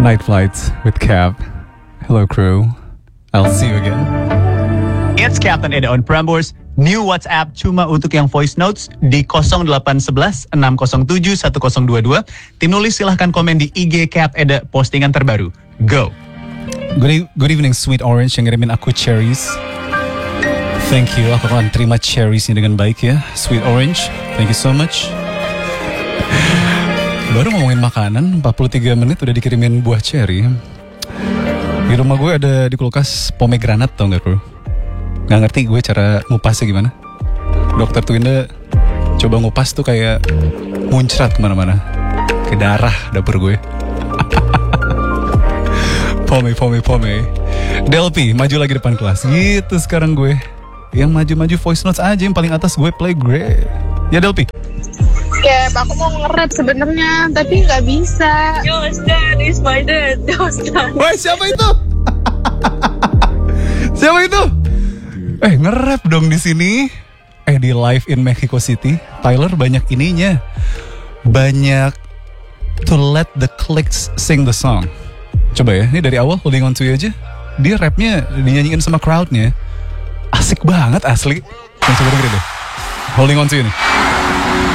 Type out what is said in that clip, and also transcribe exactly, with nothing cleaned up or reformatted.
Night Flights with Cap. Hello crew. I'll see you again. It's Captain Eda on Prambors. New WhatsApp cuma untuk yang voice notes di nol delapan satu satu enam nol tujuh satu nol dua dua. Tim nulis silahkan komen di I G Cap Eda postingan terbaru. Go. Good, e- good evening Sweet Orange yang ngirimin aku cherries. Thank you, aku akan terima cherriesnya dengan baik ya. Sweet Orange, thank you so much. Baru ngomongin makanan, empat puluh tiga menit udah dikirimin buah cherry. Di rumah gue ada di kulkas pomegranate, tau gak bro? Gak ngerti gue cara ngupasnya gimana. Dokter Twinda coba ngupas tuh kayak muncrat kemana-mana. Ke darah dapur gue. Pome, pome, pome. Delphi, maju lagi depan kelas. Gitu sekarang gue. Yang maju-maju voice notes aja, yang paling atas gue play great. Ya Delphi. Ya, aku mau nge-rap sebenarnya, tapi nggak bisa. Yours dad is my dad. Yours dad. Woi, siapa itu? Siapa itu? Eh, nge-rap dong di sini. Eh, di live in Mexico City, Tyler banyak ininya. Banyak to let the clicks sing the song. Coba ya, ini dari awal Holding On To You aja. Dia rapnya dinyanyiin sama crowdnya. Asik banget asli. Yang coba dengerin deh. Holding On To You nih.